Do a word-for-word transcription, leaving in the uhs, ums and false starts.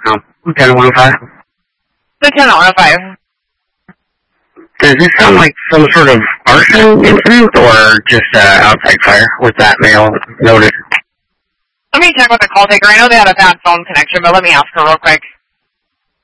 Um, ten one five. The ten one five. Does this sound like some sort of arson incident or just uh, outside fire with that male noted? Let me check with the call taker. I know they had a bad phone connection, but let me ask her real quick.